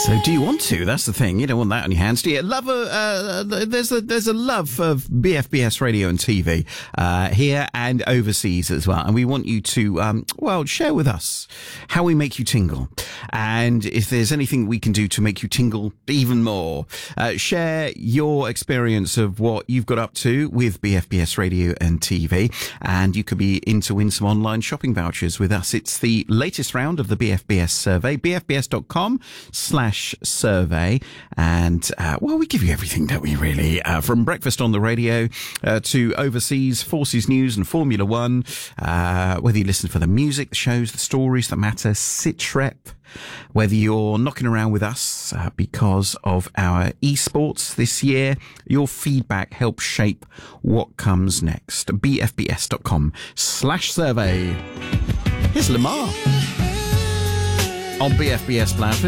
So do you want to? That's the thing. You don't want that on your hands, do you? There's a love of BFBS radio and TV here and overseas as well. And we want you to, share with us how we make you tingle. And if there's anything we can do to make you tingle even more, share your experience of what you've got up to with BFBS radio and TV. And you could be in to win some online shopping vouchers with us. It's the latest round of the BFBS survey, bfbs.com/survey. And, we give you everything, don't we, really? From breakfast on the radio to overseas forces news and Formula One, whether you listen for the music, the shows, the stories that matter, SITREP, whether you're knocking around with us because of our esports this year, your feedback helps shape what comes next. bfbs.com/survey. Here's Lamar on BFBS Blandford.